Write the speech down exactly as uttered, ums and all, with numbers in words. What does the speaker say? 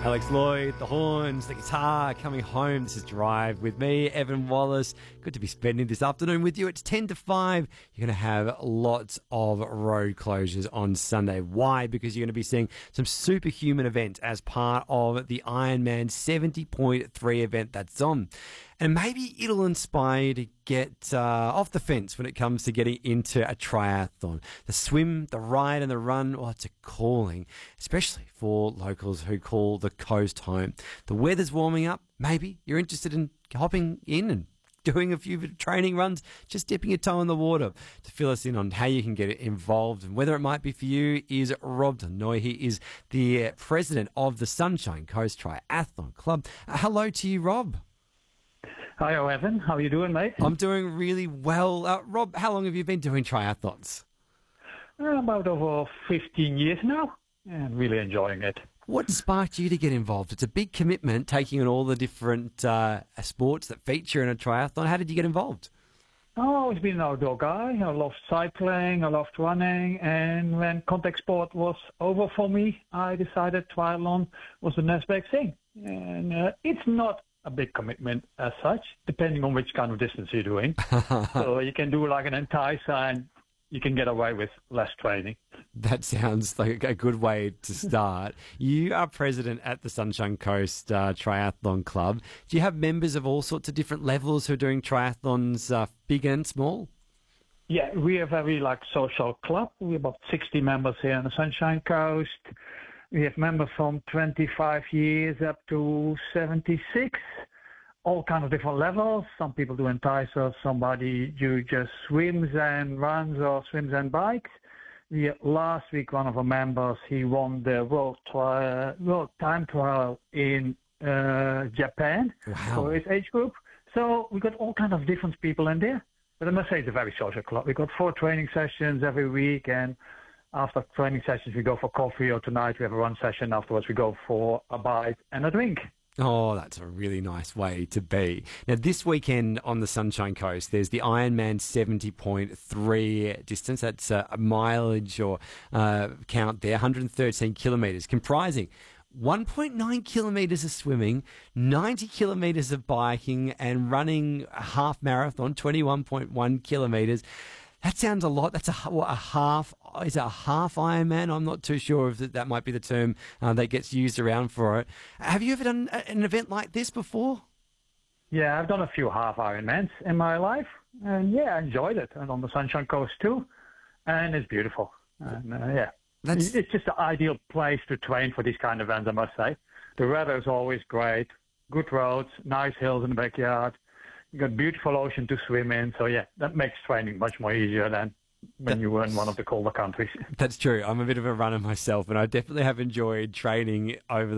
Alex Lloyd, the horns, the guitar, coming home. This is Drive with me, Evan Wallace. Good to be spending this afternoon with you. It's ten to five. You're going to have lots of road closures on Sunday. Why? Because you're going to be seeing some superhuman events as part of the Ironman seventy point three event that's on. And maybe it'll inspire you to get uh, off the fence when it comes to getting into a triathlon. The swim, the ride and the run, well, it's a calling, especially for locals who call the coast home. The weather's warming up. Maybe you're interested in hopping in and doing a few training runs, just dipping your toe in the water. To fill us in on how you can get involved and whether it might be for you is Rob Denoy. He is the president of the Sunshine Coast Triathlon Club. Uh, hello to you, Rob. Hi, Evan. How are you doing, mate? I'm doing really well. Uh, Rob, how long have you been doing triathlons? Uh, about over fifteen years now, and really enjoying it. What sparked you to get involved? It's a big commitment, taking on all the different uh, sports that feature in a triathlon. How did you get involved? I've always been an outdoor guy. I loved cycling, I loved running, and when contact sport was over for me, I decided triathlon was the next big thing. And uh, it's not a big commitment as such, depending on which kind of distance you're doing. So you can do like an enticer and you can get away with less training. That sounds like a good way to start. You are president at the Sunshine Coast uh, Triathlon Club. Do you have members of all sorts of different levels who are doing triathlons, uh, big and small? Yeah, we are a very like social club. We have about sixty members here on the Sunshine Coast. We have members from twenty-five years up to seventy-six, all kinds of different levels. Some people do enticers, somebody do just swims and runs or swims and bikes. We, last week, one of our members, he won the world, tri- world time trial in uh, Japan Wow. for his age group. So we got all kinds of different people in there. But I must say it's a very social club. We got four training sessions every week, and after training sessions, we go for coffee, or tonight we have a run session. Afterwards, we go for a bite and a drink. Oh, that's a really nice way to be. Now, this weekend on the Sunshine Coast, there's the Ironman seventy point three distance. That's a mileage or uh, count there, one hundred thirteen kilometres, comprising one point nine kilometres of swimming, ninety kilometres of biking, and running a half marathon, twenty-one point one kilometres. That sounds a lot. That's a, what, a half, is it a half Ironman? I'm not too sure if that, that might be the term uh, that gets used around for it. Have you ever done an event like this before? Yeah, I've done a few half Ironmans in my life, and yeah, I enjoyed it. And on the Sunshine Coast too, and it's beautiful. And uh, yeah, That's... it's just the ideal place to train for these kind of events, I must say. The weather is always great, good roads, nice hills in the backyard. You got beautiful ocean to swim in, so yeah, that makes training much more easier than when you were in one of the colder countries. That's true. I'm a bit of a runner myself, and I definitely have enjoyed training over the